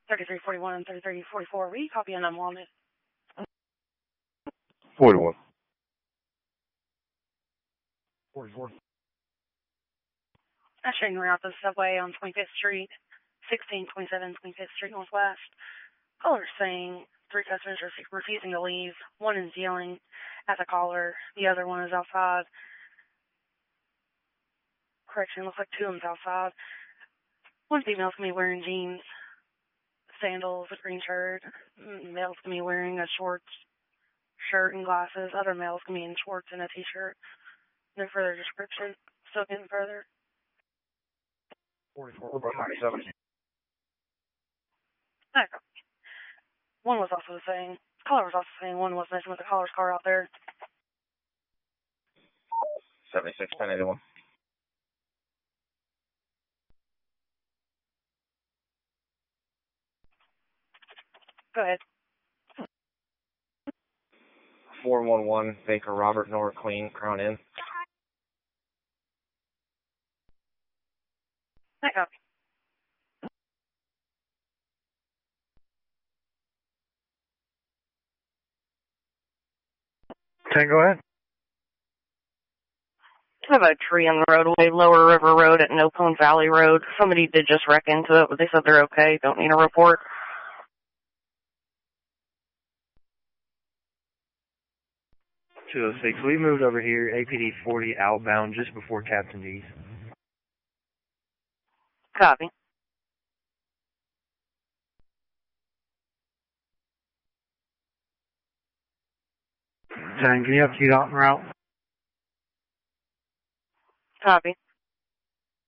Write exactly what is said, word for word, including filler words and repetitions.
thirty-three forty-one and thirty-three forty-four. Will you copy and I'm wanted? forty-one. forty-four. I'm showing route the subway on twenty-fifth Street, sixteen twenty-seven twenty-fifth Street Northwest. Caller saying three customers are refusing to leave. One is yelling at the caller. The other one is outside. Correction, looks like two of them's outside. One female's going to be wearing jeans, sandals, a green shirt. Male's going to be wearing a shorts shirt and glasses. Other male's going to be in shorts and a t-shirt. No further description. Still getting further. forty-four ninety-seven. Okay. One was also saying, caller was also saying one was messing with the caller's car out there. seventy-six ten eighty-one. Go ahead. four one one Baker Robert Nora Queen Crown Inn. I copy. ten, go ahead. I have a tree on the roadway, Lower River Road at Nopone Valley Road. Somebody did just wreck into it, but they said they're okay. Don't need a report. two oh six. We moved over here, A P D forty outbound just before Captain D's. Copy. ten, can you have Q dot en route? Copy.